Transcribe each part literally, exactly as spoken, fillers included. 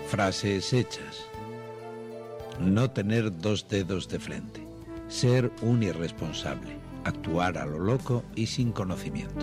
Frases hechas. No tener dos dedos de frente. Ser un irresponsable. Actuar a lo loco y sin conocimiento.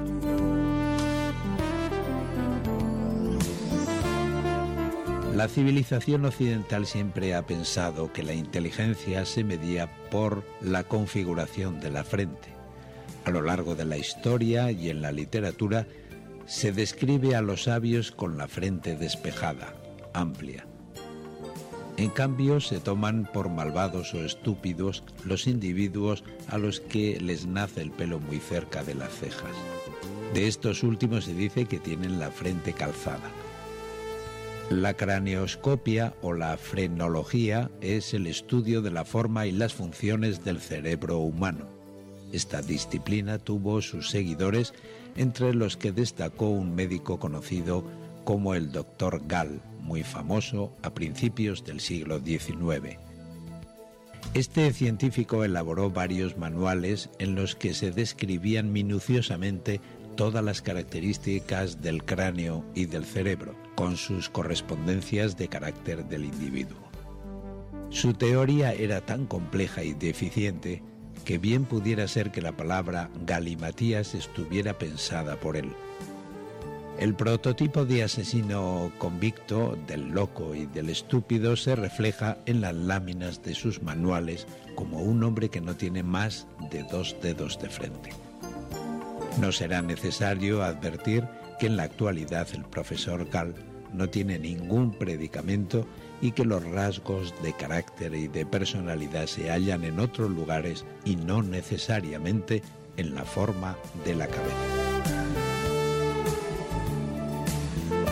La civilización occidental siempre ha pensado que la inteligencia se medía por la configuración de la frente. A lo largo de la historia y en la literatura se describe a los sabios con la frente despejada, amplia. En cambio, se toman por malvados o estúpidos los individuos a los que les nace el pelo muy cerca de las cejas. De estos últimos se dice que tienen la frente calzada. La craneoscopia o la frenología es el estudio de la forma y las funciones del cerebro humano. Esta disciplina tuvo sus seguidores, entre los que destacó un médico conocido como el doctor Gall, muy famoso a principios del siglo diecinueve. Este científico elaboró varios manuales en los que se describían minuciosamente todas las características del cráneo y del cerebro, con sus correspondencias de carácter del individuo. Su teoría era tan compleja y deficiente que bien pudiera ser que la palabra galimatías estuviera pensada por él. El prototipo de asesino convicto, del loco y del estúpido se refleja en las láminas de sus manuales como un hombre que no tiene más de dos dedos de frente. No será necesario advertir que en la actualidad el profesor Gall no tiene ningún predicamento y que los rasgos de carácter y de personalidad se hallan en otros lugares y no necesariamente en la forma de la cabeza.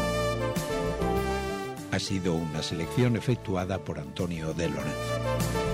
Ha sido una selección efectuada por Antonio de Lorenzo.